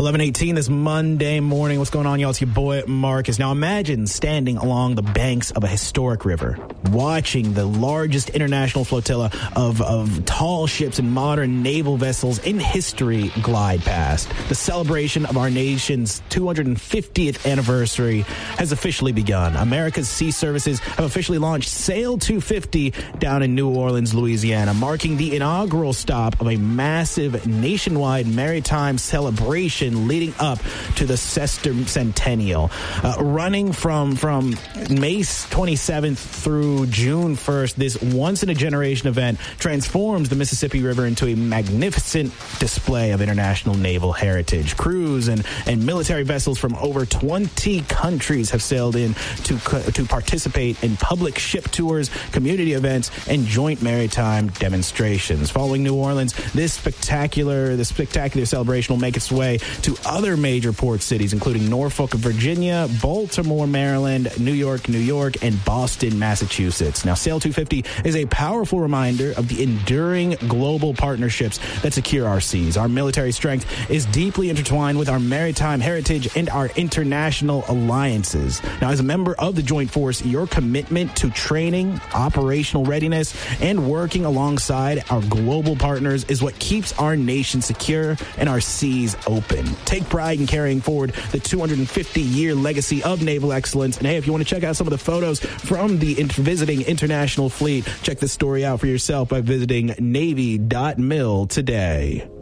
11:18 this Monday morning. What's going on, y'all? It's your boy Marcus. Now imagine standing along the banks of a historic river, watching the largest international flotilla of tall ships and modern naval vessels in history glide past. The celebration of our nation's 250th anniversary has officially begun. America's sea services have officially launched Sail 250 down in New Orleans, Louisiana, marking the inaugural stop of a massive nationwide maritime celebration leading up to the sesquicentennial. Running from May 27th through June 1st, this once-in-a-generation event transforms the Mississippi River into a magnificent display of international naval heritage. Crews and military vessels from over 20 countries have sailed in to participate in public ship tours, community events, and joint maritime demonstrations. Following New Orleans, this spectacular celebration will make its way to other major port cities, including Norfolk, Virginia, Baltimore, Maryland, New York, and Boston, Massachusetts. Now, Sail 250 is a powerful reminder of the enduring global partnerships that secure our seas. Our military strength is deeply intertwined with our maritime heritage and our international alliances. Now, as a member of the Joint Force, your commitment to training, operational readiness, and working alongside our global partners is what keeps our nation secure and our seas open. Take pride in carrying forward the 250-year legacy of naval excellence. And hey, if you want to check out some of the photos from the visiting international fleet, check this story out for yourself by visiting Navy.mil today.